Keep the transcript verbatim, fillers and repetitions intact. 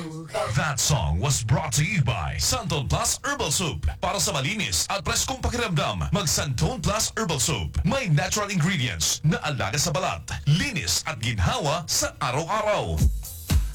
That song was brought to you by Santon Plus Herbal Soup. Para sa malinis at preskong pakiramdam, mag Santon Plus Herbal Soup. May natural ingredients na alaga sa balat, linis at ginhawa sa araw-araw.